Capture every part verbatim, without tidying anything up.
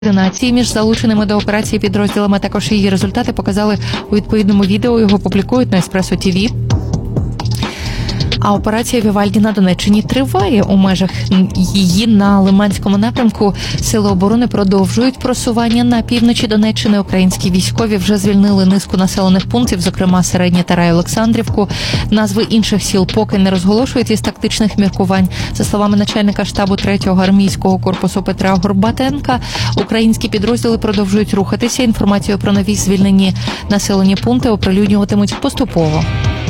Координації між залученими до операції підрозділами, також її результати показали у відповідному відео, його публікують на Еспресо ТІВІ. А операція Вівальді на Донеччині триває. У межах її на Лиманському напрямку Сили оборони продовжують просування на півночі Донеччини. Українські військові вже звільнили низку населених пунктів, зокрема Середнє та Рай-Олександрівку. Назви інших сіл поки не розголошують із тактичних міркувань. За словами начальника штабу третього армійського корпусу Петра Горбатенка, українські підрозділи продовжують рухатися. Інформацію про нові звільнені населені пункти оприлюднюватимуть поступово.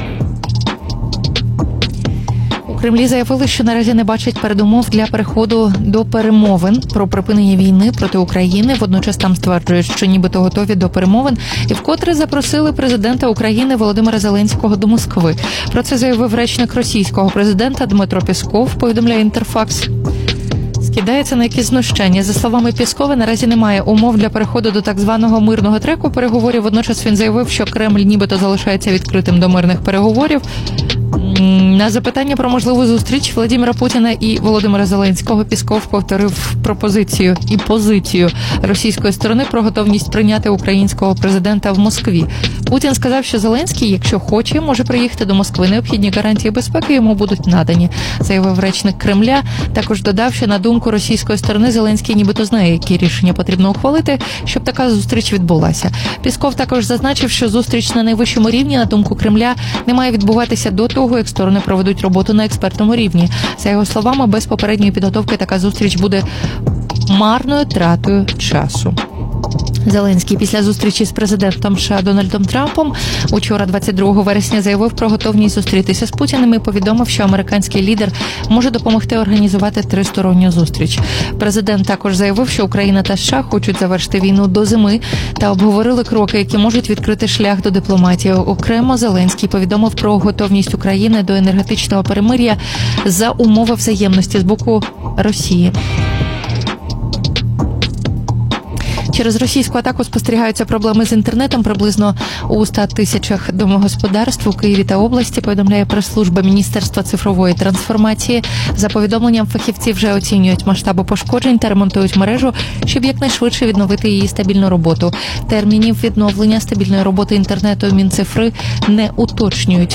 У Кремлі заявили, що наразі не бачать передумов для переходу до перемовин про припинення війни проти України. Водночас там стверджують, що нібито готові до перемовин і вкотре запросили президента України Володимира Зеленського до Москви. Про це заявив речник російського президента Дмитро Пєсков, повідомляє Інтерфакс. Скидається на якісь знущання. За словами Пєскова, наразі немає умов для переходу до так званого мирного треку переговорів. Водночас він заявив, що Кремль нібито залишається відкритим до мирних переговорів. На запитання про можливу зустріч Владимира Путіна і Володимира Зеленського Пєсков повторив пропозицію і позицію російської сторони про готовність прийняти українського президента в Москві. Путін сказав, що Зеленський, якщо хоче, може приїхати до Москви. Необхідні гарантії безпеки йому будуть надані, заявив речник Кремля. Також додав, що на думку російської сторони Зеленський нібито знає, які рішення потрібно ухвалити, щоб така зустріч відбулася. Пєсков також зазначив, що зустріч на найвищому рівні, на думку Кремля, не має відбуватися до того, як сторони проведуть роботу на експертному рівні. За його словами, без попередньої підготовки така зустріч буде марною тратою часу. Зеленський після зустрічі з президентом США Дональдом Трампом учора, двадцять другого вересня, заявив про готовність зустрітися з Путіним і повідомив, що американський лідер може допомогти організувати тристоронню зустріч. Президент також заявив, що Україна та США хочуть завершити війну до зими та обговорили кроки, які можуть відкрити шлях до дипломатії. Окремо Зеленський повідомив про готовність України до енергетичного перемир'я за умови взаємності з боку Росії. Через російську атаку спостерігаються проблеми з інтернетом приблизно у ста тисячах домогосподарств у Києві та області, повідомляє прес-служба Міністерства цифрової трансформації. За повідомленням фахівців, вже оцінюють масштаби пошкоджень та ремонтують мережу, щоб якнайшвидше відновити її стабільну роботу. Термінів відновлення стабільної роботи інтернету Мінцифри не уточнюють.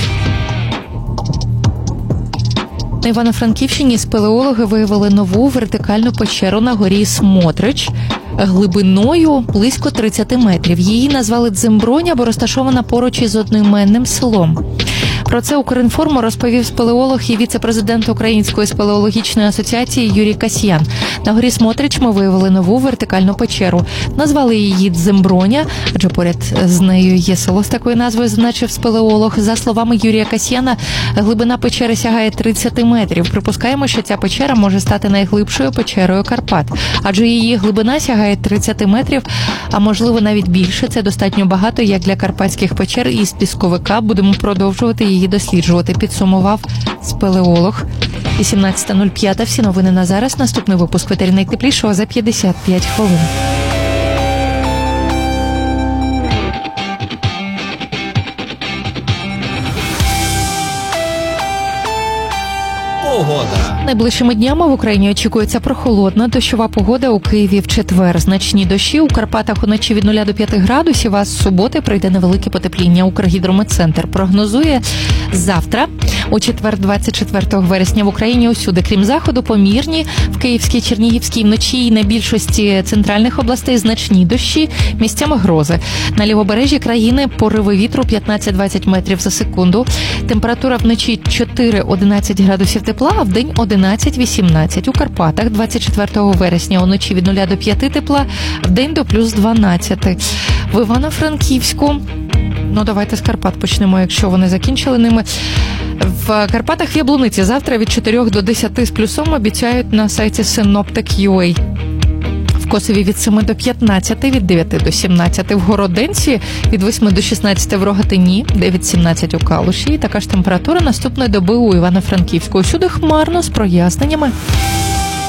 На Івано-Франківщині спелеологи виявили нову вертикальну печеру на горі Смотрич глибиною близько тридцять метрів. Її назвали Дземброня, бо розташована поруч із одноіменним селом. Про це Укрінформу розповів спелеолог і віце-президент Української спелеологічної асоціації Юрій Касьян. На горі Смотрич ми виявили нову вертикальну печеру. Назвали її Дземброня, адже поряд з нею є село з такою назвою, зазначив спелеолог. За словами Юрія Касьяна, глибина печери сягає тридцять метрів. Припускаємо, що ця печера може стати найглибшою печерою Карпат, адже її глибина сягає тридцять метрів, а можливо навіть більше. Це достатньо багато, як для карпатських печер, і з пісковика будемо продовжувати її досліджувати, підсумував спелеолог. вісімнадцята нуль п'ять. Всі новини на зараз. Наступний випуск «Ветері найтеплішого» за п'ятдесят п'ять хвилин. Погода. Найближчими днями в Україні очікується прохолодна дощова погода. У Києві в четвер значні дощі, у Карпатах уночі від нуля до п'яти градусів, а з суботи прийде невелике потепління. Укргідрометцентр прогнозує завтра, у четвер, двадцять четвертого вересня, в Україні усюди, крім заходу, помірні, в Київській, Чернігівській вночі і на більшості центральних областей значні дощі, місцями грози. На лівобережжі країни пориви вітру п'ятнадцять-двадцять метрів за секунду. Температура вночі чотири-одинадцять градусів тепла, а в день одинадцять-вісімнадцять. У Карпатах двадцять четвертого вересня уночі від нуля до п'яти тепла, в день до плюс дванадцяти. В Івано-Франківську, ну давайте з Карпат почнемо, якщо вони закінчили ними. В Карпатах в Яблуниці завтра від чотирьох до десяти з плюсом обіцяють на сайті синоптик крапка ю а. В Косові від семи до п'ятнадцяти, від дев'яти до сімнадцяти в Городенці, від восьми до шістнадцяти в Рогатині, дев'ять-сімнадцять у Калуші. І така ж температура наступної доби у Івано-Франківську. Усюди хмарно з проясненнями.